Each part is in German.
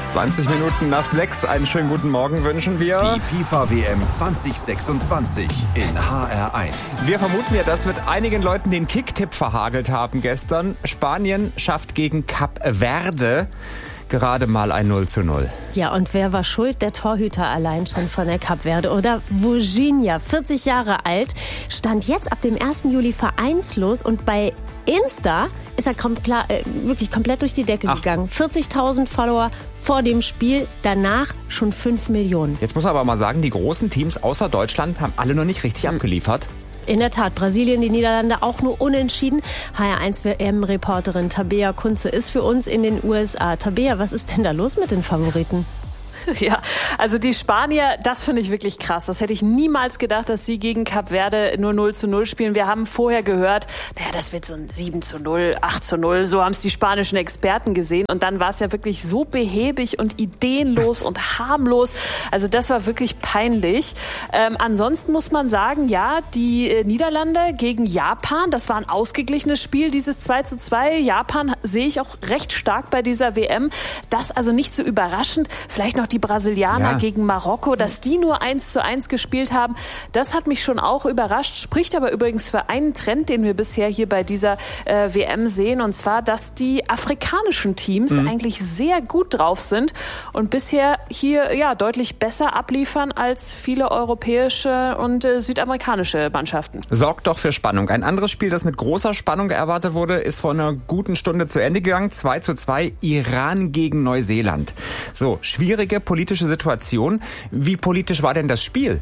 20 Minuten nach 6. Einen schönen guten Morgen wünschen wir. Die FIFA-WM 2026 in HR1. Wir vermuten ja, dass mit einigen Leuten den Kicktipp verhagelt haben gestern. Spanien schafft gegen Kap Verde gerade mal ein 0:0. Ja, und wer war schuld? Der Torhüter allein schon von der Kap Verde. Oder Vuzinha, 40 Jahre alt, stand jetzt ab dem 1. Juli vereinslos und bei Insta ist er wirklich komplett durch die Decke gegangen. 40.000 Follower vor dem Spiel, danach schon 5 Millionen. Jetzt muss man aber mal sagen, die großen Teams außer Deutschland haben alle noch nicht richtig abgeliefert. In der Tat, Brasilien, die Niederlande auch nur unentschieden. HR1-WM-Reporterin Tabea Kunze ist für uns in den USA. Tabea, was ist denn da los mit den Favoriten? Ja, also die Spanier, das finde ich wirklich krass. Das hätte ich niemals gedacht, dass sie gegen Kap Verde nur 0:0 spielen. Wir haben vorher gehört, das wird so ein 7:0, 8:0. So haben es die spanischen Experten gesehen. Und dann war es ja wirklich so behäbig und ideenlos und harmlos. Also das war wirklich peinlich. Ansonsten muss man sagen, ja, die Niederlande gegen Japan, das war ein ausgeglichenes Spiel, dieses 2:2. Japan sehe ich auch recht stark bei dieser WM. Das also nicht so überraschend. Vielleicht noch die Brasilianer gegen Marokko, dass die nur 1:1 gespielt haben, das hat mich schon auch überrascht, spricht aber übrigens für einen Trend, den wir bisher hier bei dieser WM sehen, und zwar, dass die afrikanischen Teams eigentlich sehr gut drauf sind und bisher hier deutlich besser abliefern als viele europäische und südamerikanische Mannschaften. Sorgt doch für Spannung. Ein anderes Spiel, das mit großer Spannung erwartet wurde, ist vor einer guten Stunde zu Ende gegangen. 2:2, Iran gegen Neuseeland. So, schwierige politische Situation. Wie politisch war denn das Spiel?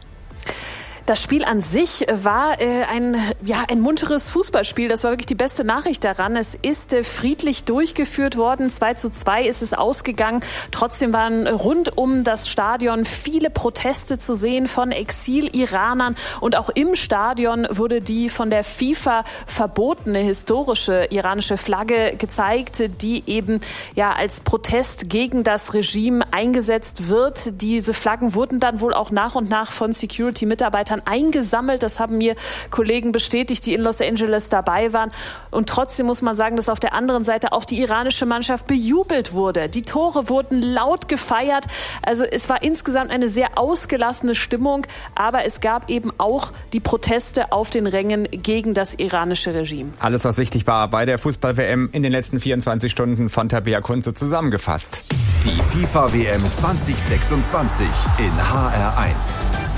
Das Spiel an sich war ein munteres Fußballspiel. Das war wirklich die beste Nachricht daran. Es ist friedlich durchgeführt worden. 2:2 ist es ausgegangen. Trotzdem waren rund um das Stadion viele Proteste zu sehen von Exil-Iranern. Und auch im Stadion wurde die von der FIFA verbotene historische iranische Flagge gezeigt, die eben als Protest gegen das Regime eingesetzt wird. Diese Flaggen wurden dann wohl auch nach und nach von Security-Mitarbeitern eingesammelt. Das haben mir Kollegen bestätigt, die in Los Angeles dabei waren. Und trotzdem muss man sagen, dass auf der anderen Seite auch die iranische Mannschaft bejubelt wurde. Die Tore wurden laut gefeiert. Also es war insgesamt eine sehr ausgelassene Stimmung. Aber es gab eben auch die Proteste auf den Rängen gegen das iranische Regime. Alles, was wichtig war bei der Fußball-WM in den letzten 24 Stunden von Tabea Kunze zusammengefasst. Die FIFA-WM 2026 in HR1.